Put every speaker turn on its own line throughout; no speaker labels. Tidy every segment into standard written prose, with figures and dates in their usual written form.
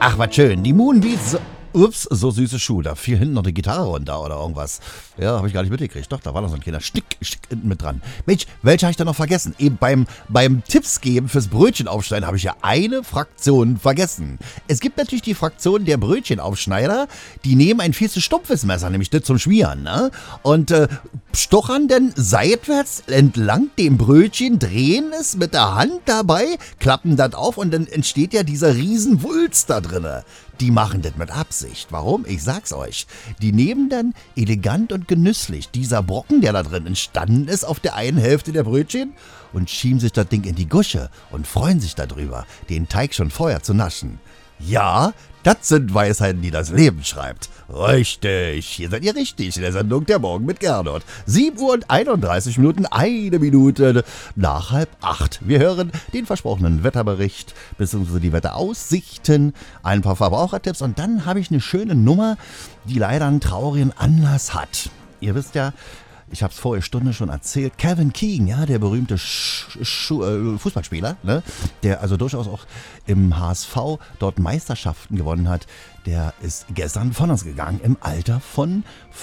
Ach, was schön. Die Moonbeats. Ups, so süße Schuh. Da fiel hinten noch die Gitarre runter oder irgendwas. Ja, habe ich gar nicht mitgekriegt. Doch, da war noch so ein kleiner Stick hinten mit dran. Mensch, welche habe ich da noch vergessen? Eben beim Tipps geben fürs Brötchenaufschneiden habe ich ja eine Fraktion vergessen. Es gibt natürlich die Fraktion der Brötchenaufschneider, die nehmen ein viel zu stumpfes Messer, nämlich das zum Schmieren, ne? Und stochern dann seitwärts entlang dem Brötchen, drehen es mit der Hand dabei, klappen das auf und dann entsteht ja dieser riesen Wulst da drinne. Die machen das mit Absicht. Warum? Ich sag's euch. Die nehmen dann elegant und genüsslich dieser Brocken, der da drin entstanden ist, auf der einen Hälfte der Brötchen und schieben sich das Ding in die Gusche und freuen sich darüber, den Teig schon vorher zu naschen. Ja, das sind Weisheiten, die das Leben schreibt. Richtig, hier seid ihr richtig in der Sendung Der Morgen mit Gernot. 7 Uhr und 31 Minuten, 1 Minute nach 7:30. Wir hören den versprochenen Wetterbericht bzw. die Wetteraussichten, ein paar Verbrauchertipps und dann habe ich eine schöne Nummer, die leider einen traurigen Anlass hat. Ihr wisst ja, ich habe es vorher Stunde schon erzählt, Kevin Keegan, ja, der berühmte Fußballspieler, ne, der also durchaus auch im HSV dort Meisterschaften gewonnen hat, der ist gestern von uns gegangen im Alter von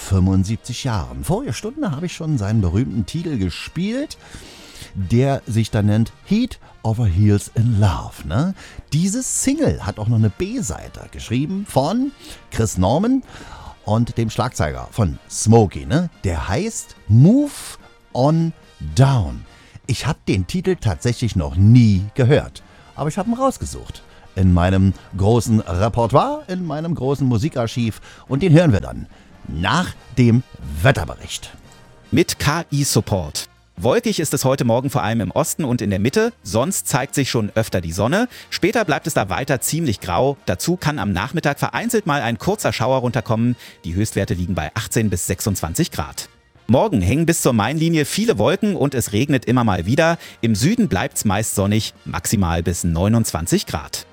75 Jahren. Vorher Stunde habe ich schon seinen berühmten Titel gespielt, der sich da nennt Head Over Heels in Love. Ne? Dieses Single hat auch noch eine B-Seite geschrieben von Chris Norman und dem Schlagzeuger von Smokey, ne? Der heißt Move On Down. Ich habe den Titel tatsächlich noch nie gehört, aber ich habe ihn rausgesucht in meinem großen Repertoire, in meinem großen Musikarchiv und den hören wir dann nach dem Wetterbericht.
Mit KI-Support. Wolkig ist es heute Morgen vor allem im Osten und in der Mitte, sonst zeigt sich schon öfter die Sonne. Später bleibt es da weiter ziemlich grau. Dazu kann am Nachmittag vereinzelt mal ein kurzer Schauer runterkommen. Die Höchstwerte liegen bei 18 bis 26 Grad. Morgen hängen bis zur Mainlinie viele Wolken und es regnet immer mal wieder. Im Süden bleibt es meist sonnig, maximal bis 29 Grad.